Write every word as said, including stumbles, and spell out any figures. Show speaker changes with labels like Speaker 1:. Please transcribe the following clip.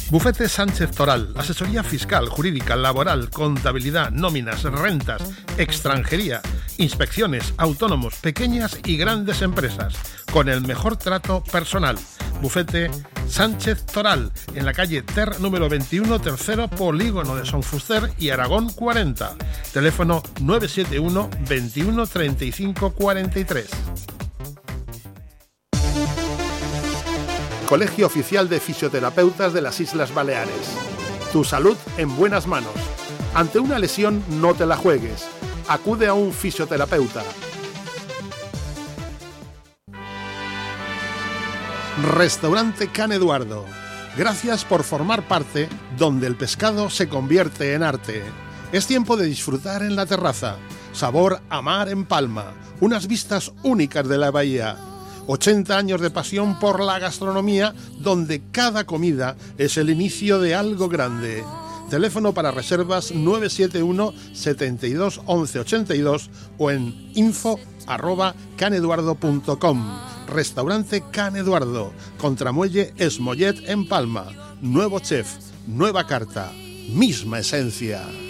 Speaker 1: Bufete Sánchez Toral, asesoría fiscal, jurídica, laboral, contabilidad, nóminas, rentas, extranjería, inspecciones, autónomos, pequeñas y grandes empresas, con el mejor trato personal. Bufete Sánchez Toral, en la calle Ter número veintiuno, tercero polígono de Son Fuster y Aragón cuarenta. Teléfono nueve siete uno, veintiuno, treinta y cinco, cuarenta y tres. Colegio Oficial de Fisioterapeutas de las Islas Baleares. Tu salud en buenas manos. Ante una lesión, no te la juegues. Acude a un fisioterapeuta. Restaurante Can Eduardo. Gracias por formar parte donde el pescado se convierte en arte. Es tiempo de disfrutar en la terraza. Sabor a mar en Palma. Unas vistas únicas de la bahía. ochenta años de pasión por la gastronomía, donde cada comida es el inicio de algo grande. Teléfono para reservas nueve siete uno, setenta y dos, once ochenta y dos o en info arroba caneduardo punto com. Restaurante Can Eduardo, Contramuelle Esmollet en Palma. Nuevo chef, nueva carta, misma esencia.